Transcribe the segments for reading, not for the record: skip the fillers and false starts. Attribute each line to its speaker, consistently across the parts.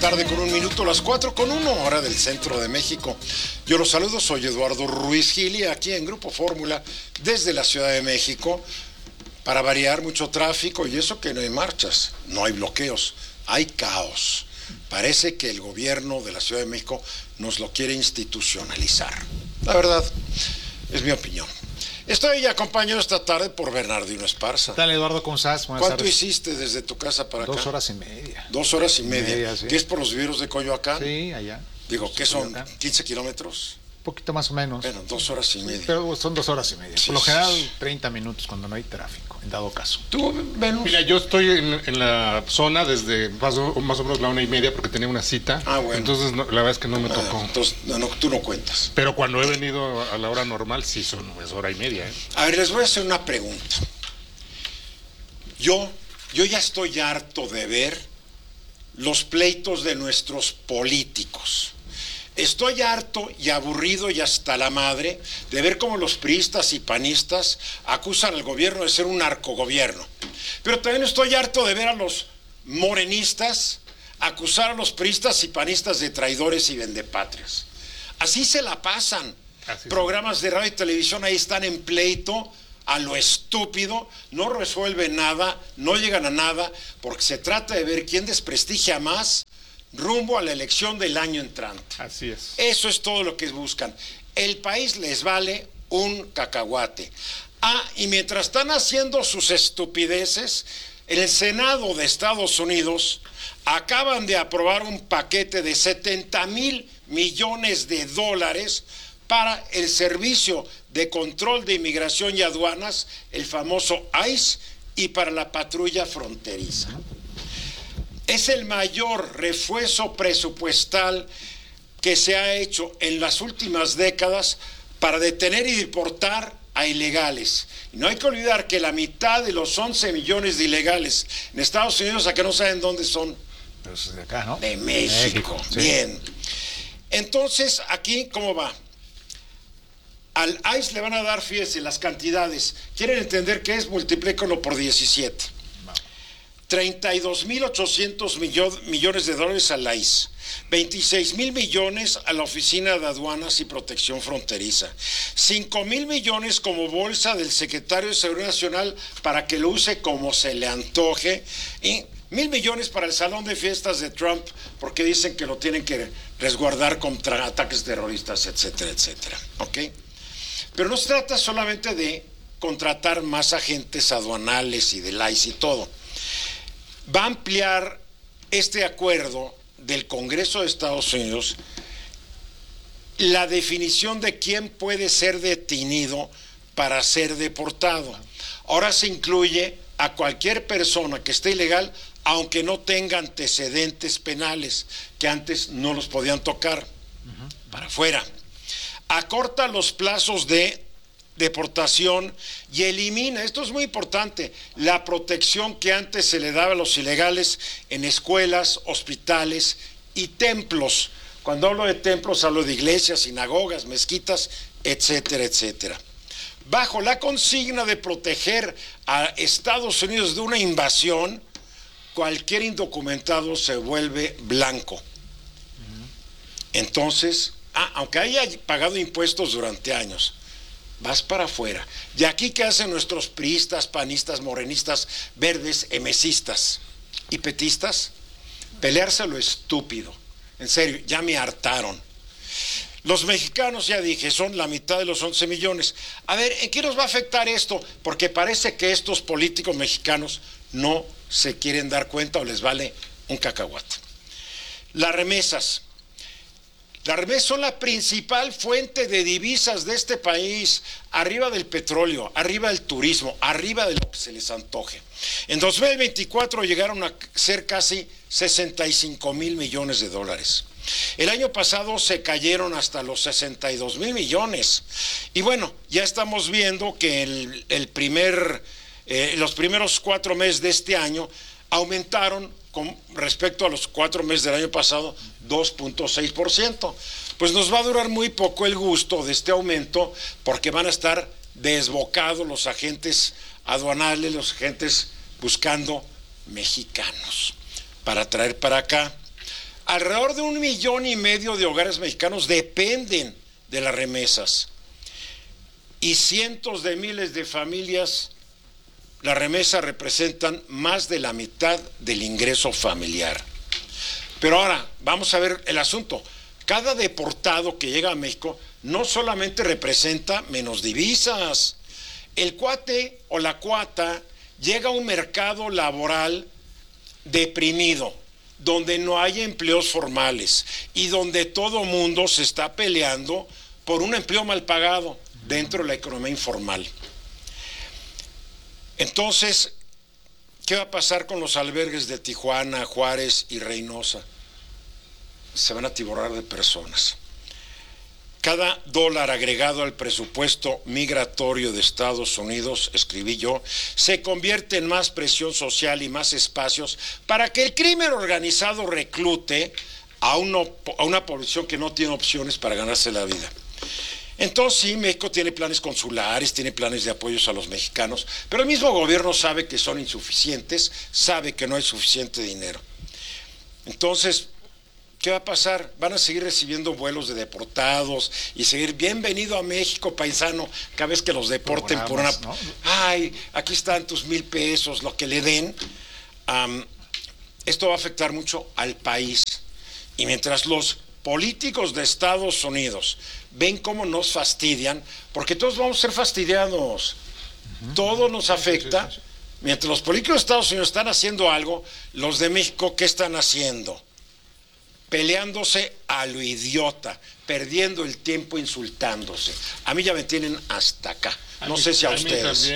Speaker 1: tarde con 1 minuto, las 4:01, hora del centro de México. Yo los saludo, soy Eduardo Ruiz Gil y aquí en Grupo Fórmula desde la Ciudad de México. Para variar, mucho tráfico y eso que no hay marchas, no hay bloqueos, hay caos. Parece que el gobierno de la Ciudad de México nos lo quiere institucionalizar. La verdad, es mi opinión. Estoy acompañado esta tarde por Bernardino Esparza.
Speaker 2: ¿Qué tal, Eduardo? ¿Cómo estás? Buenas
Speaker 1: ¿Cuánto
Speaker 2: tardes.
Speaker 1: hiciste desde tu casa para acá?
Speaker 2: 2 horas y media.
Speaker 1: 2 horas y media.
Speaker 2: Sí.
Speaker 1: ¿Qué es por los viveros de Coyoacán?
Speaker 2: Sí, allá.
Speaker 1: Digo, ¿qué son?
Speaker 2: Coyoacán.
Speaker 1: 15 kilómetros.
Speaker 2: Un poquito más o menos.
Speaker 1: Bueno, 2 horas y media.
Speaker 2: Pero son 2 horas y media.
Speaker 1: Sí,
Speaker 2: Por lo
Speaker 1: sí,
Speaker 2: general,
Speaker 1: sí.
Speaker 2: 30 minutos cuando no hay tráfico, en dado caso.
Speaker 1: ¿Tú, Venus?
Speaker 3: Mira, yo estoy en la zona desde más o menos la 1:30 porque tenía una cita.
Speaker 1: Ah, bueno.
Speaker 3: Entonces, la verdad es que no me tocó.
Speaker 1: Entonces, no, tú no cuentas.
Speaker 3: Pero cuando he venido a la hora normal, sí es 1:30, ¿eh?
Speaker 1: A ver, les voy a hacer una pregunta. Yo ya estoy harto de ver los pleitos de nuestros políticos. Estoy harto y aburrido y hasta la madre de ver cómo los priistas y panistas acusan al gobierno de ser un narcogobierno. Pero también estoy harto de ver a los morenistas acusar a los priistas y panistas de traidores y vendepatrias. Así se la pasan.
Speaker 3: Así
Speaker 1: Programas de radio y televisión ahí están en pleito a lo estúpido, no resuelven nada, no llegan a nada, porque se trata de ver quién desprestigia más rumbo a la elección del año entrante.
Speaker 3: Así es.
Speaker 1: Eso es todo lo que buscan. El país les vale un cacahuate. Y mientras están haciendo sus estupideces, el Senado de Estados Unidos acaban de aprobar un paquete de $70,000 millones para el Servicio de Control de Inmigración y Aduanas, el famoso ICE, y para la patrulla fronteriza. Es el mayor refuerzo presupuestal que se ha hecho en las últimas décadas para detener y deportar a ilegales. Y no hay que olvidar que la mitad de los 11 millones de ilegales en Estados Unidos, a que no saben dónde son,
Speaker 2: Pero eso es de acá, ¿no?
Speaker 1: de México.
Speaker 2: Sí.
Speaker 1: Bien. Entonces, aquí, ¿cómo va? Al ICE le van a dar, fíjense, las cantidades. ¿Quieren entender qué es? Multiplíquenlo por 17. 32,800 millones de dólares al ICE, 26,000 millones a la Oficina de Aduanas y Protección Fronteriza, 5,000 millones como bolsa del secretario de Seguridad Nacional para que lo use como se le antoje, y 1,000 millones para el salón de fiestas de Trump, porque dicen que lo tienen que resguardar contra ataques terroristas, etcétera, etcétera. ¿Ok? Pero no se trata solamente de contratar más agentes aduanales y del ICE y todo. Va a ampliar este acuerdo del Congreso de Estados Unidos la definición de quién puede ser detenido para ser deportado. Ahora se incluye a cualquier persona que esté ilegal, aunque no tenga antecedentes penales, que antes no los podían tocar, para afuera. Acorta los plazos de deportación y elimina, esto es muy importante, la protección que antes se le daba a los ilegales en escuelas, hospitales y templos. Cuando hablo de templos hablo de iglesias, sinagogas, mezquitas, etcétera, etcétera. Bajo la consigna de proteger a Estados Unidos de una invasión, cualquier indocumentado se vuelve blanco. Entonces, aunque haya pagado impuestos durante años, vas para afuera. Y aquí, ¿qué hacen nuestros priistas, panistas, morenistas, verdes, emesistas y petistas? Pelearse a lo estúpido. En serio, ya me hartaron. Los mexicanos, ya dije, son la mitad de los 11 millones. A ver, ¿en qué nos va a afectar esto? Porque parece que estos políticos mexicanos no se quieren dar cuenta o les vale un cacahuate. Las remesas. Las remesas son la principal fuente de divisas de este país, arriba del petróleo, arriba del turismo, arriba de lo que se les antoje. En 2024 llegaron a ser casi 65,000 millones de dólares. El año pasado se cayeron hasta los 62,000 millones. Y bueno, ya estamos viendo que los primeros 4 meses de este año aumentaron con respecto a los 4 meses del año pasado 2.6%. Pues nos va a durar muy poco el gusto de este aumento porque van a estar desbocados los agentes aduanales, los agentes buscando mexicanos para traer para acá. Alrededor de 1,5 millones de hogares mexicanos dependen de las remesas. Y cientos de miles de familias, las remesas representan más de la mitad del ingreso familiar. Pero ahora, vamos a ver el asunto. Cada deportado que llega a México no solamente representa menos divisas. El cuate o la cuata llega a un mercado laboral deprimido, donde no hay empleos formales y donde todo mundo se está peleando por un empleo mal pagado dentro de la economía informal. Entonces, ¿qué va a pasar con los albergues de Tijuana, Juárez y Reynosa? Se van a atiborrar de personas. Cada dólar agregado al presupuesto migratorio de Estados Unidos, escribí yo, se convierte en más presión social y más espacios para que el crimen organizado reclute a una población que no tiene opciones para ganarse la vida. Entonces sí, México tiene planes consulares, tiene planes de apoyos a los mexicanos, pero el mismo gobierno sabe que son insuficientes, sabe que no hay suficiente dinero. Entonces, ¿qué va a pasar? Van a seguir recibiendo vuelos de deportados y seguir, bienvenido a México, paisano, cada vez que los deporten por una... ¿no? Ay, aquí están tus 1,000 pesos, lo que le den. Esto va a afectar mucho al país. Y mientras los políticos de Estados Unidos ven cómo nos fastidian, porque todos vamos a ser fastidiados, todo nos afecta. Mientras los políticos de Estados Unidos están haciendo algo, los de México, ¿qué están haciendo? Peleándose a lo idiota, perdiendo el tiempo insultándose. A mí ya me tienen hasta acá. No sé si a ustedes.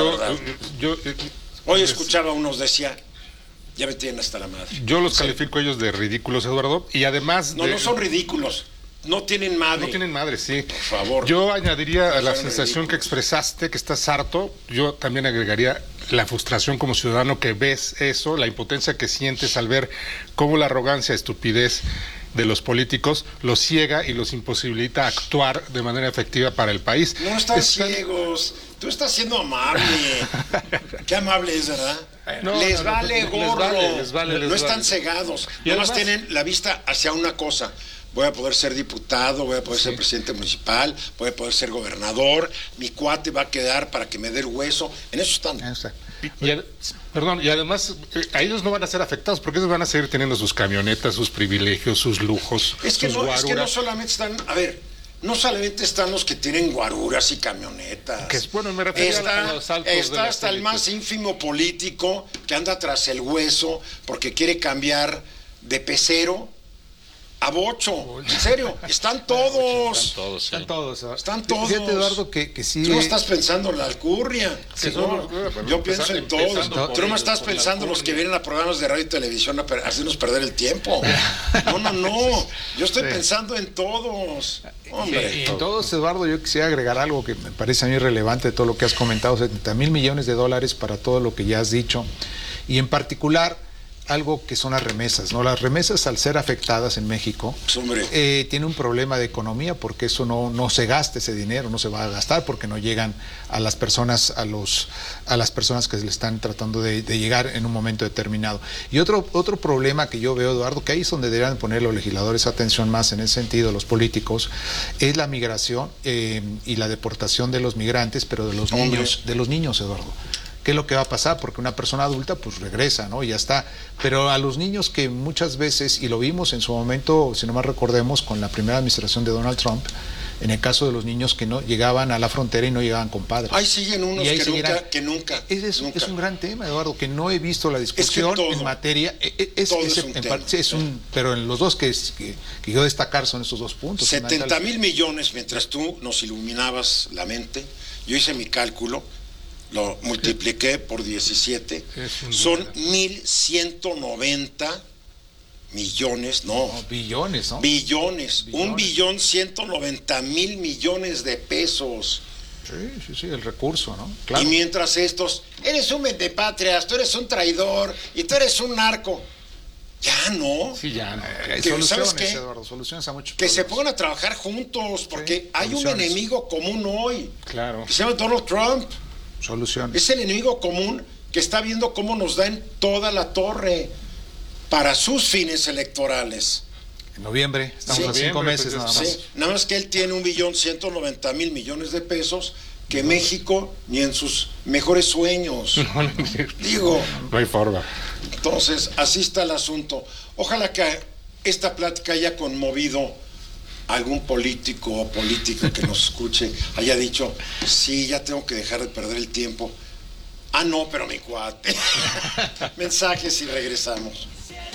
Speaker 1: Hoy escuchaba a unos, decía, ya me tienen hasta la madre.
Speaker 3: Yo los califico ellos de ridículos, Eduardo, y además...
Speaker 1: No son ridículos, no tienen madre.
Speaker 3: No tienen madre, sí.
Speaker 1: Por favor.
Speaker 3: Yo añadiría a la sensación que expresaste, que estás harto, yo también agregaría la frustración como ciudadano que ves eso, la impotencia que sientes al ver cómo la arrogancia, estupidez de los políticos los ciega y los imposibilita actuar de manera efectiva para el país.
Speaker 1: No están ciegos, tú estás siendo amable. Qué amable es, ¿verdad? Les vale gorro, no están cegados, nomás tienen la vista hacia una cosa. Voy a poder ser diputado, voy a poder ser presidente municipal, voy a poder ser gobernador, mi cuate va a quedar para que me dé el hueso, en eso están.
Speaker 3: Y además a ellos no van a ser afectados porque ellos van a seguir teniendo sus camionetas, sus privilegios, sus lujos,
Speaker 1: es que no solamente están, no solamente están los que tienen guaruras y camionetas.
Speaker 3: Que es bueno, me refiero a los altos
Speaker 1: está hasta el más ínfimo político que anda tras el hueso porque quiere cambiar de pecero a bocho. En serio, están todos.
Speaker 2: Están todos.
Speaker 1: Están todos.
Speaker 2: Fíjate, Eduardo, que sí.
Speaker 1: Tú no estás pensando en la alcurria. Yo pienso en todos. Tú no me estás pensando en los que vienen a programas de radio y televisión a hacernos perder el tiempo. No. Yo estoy pensando en todos. Hombre.
Speaker 2: Y en todos, Eduardo, yo quisiera agregar algo que me parece a mí relevante de todo lo que has comentado: 70,000 millones de dólares para todo lo que ya has dicho. Y en particular, algo que son las remesas, ¿no? Las remesas, al ser afectadas en México, tiene un problema de economía porque eso no se gasta, ese dinero no se va a gastar porque no llegan a las personas, a las personas que le están tratando de llegar en un momento determinado. Y otro problema que yo veo, Eduardo, que ahí es donde deberían poner los legisladores atención más en ese sentido, los políticos, es la migración y la deportación de los migrantes, pero de los niños, Eduardo. ¿Qué es lo que va a pasar? Porque una persona adulta pues regresa, ¿no? Y ya está. Pero a los niños que muchas veces, y lo vimos en su momento, si no mal recordemos, con la primera administración de Donald Trump, en el caso de los niños que no llegaban a la frontera y no llegaban con padres.
Speaker 1: Ahí siguen unos que nunca.
Speaker 2: Es un gran tema, Eduardo, que no he visto la discusión en materia. Pero en los dos que yo destacar son esos dos puntos.
Speaker 1: 70,000 millones, mientras tú nos iluminabas la mente, yo hice mi cálculo, lo multipliqué por 17, son 1,190 millones,
Speaker 2: billones, ¿no?
Speaker 1: Billones, 1,190,000 millones de pesos.
Speaker 2: Sí, el recurso, ¿no? Claro.
Speaker 1: Y mientras estos, eres un vendepatrias, tú eres un traidor y tú eres un narco. Ya no.
Speaker 2: Sí, ya no.
Speaker 1: ¿Sabes qué?
Speaker 2: Eduardo, soluciones a muchos
Speaker 1: que
Speaker 2: problemas.
Speaker 1: se pongan a trabajar juntos, porque hay un enemigo común hoy.
Speaker 3: Claro.
Speaker 1: Que se llama Donald Trump.
Speaker 2: Soluciones.
Speaker 1: Es el enemigo común que está viendo cómo nos da en toda la torre. para sus fines electorales.
Speaker 2: En noviembre, estamos
Speaker 1: Sí,
Speaker 2: a 5 meses nada más.
Speaker 1: Sí, nada más que él tiene 1.190.000 millones de pesos que México ni en sus mejores sueños. Digo,
Speaker 3: no hay forma.
Speaker 1: Entonces, así está el asunto. Ojalá que esta plática haya conmovido a algún político o política que nos escuche, haya dicho, sí, ya tengo que dejar de perder el tiempo. Ah, no, pero mi cuate. Mensajes y regresamos.